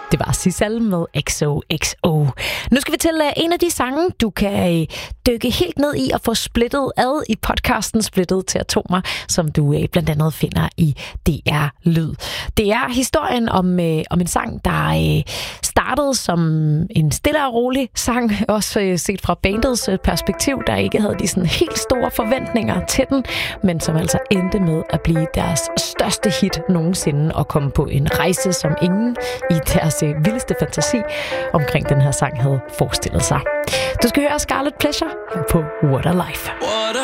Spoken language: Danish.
Det var Sissal med XOXO. Nu skal vi til en af de sange, du kan dykke helt ned i og få splittet ad i podcasten Splittet til Atomer, som du blandt andet finder i DR Lyd. Det er historien om en sang, der startede som en stille og rolig sang, også set fra bandets perspektiv, der ikke havde de sådan helt store forventninger til den, men som altså endte med at blive deres største hit nogensinde og komme på en rejse, som ingen i deres vildeste fantasi omkring den her sang havde forestillet sig. Du skal høre Scarlet Pleasure her på What a Life. What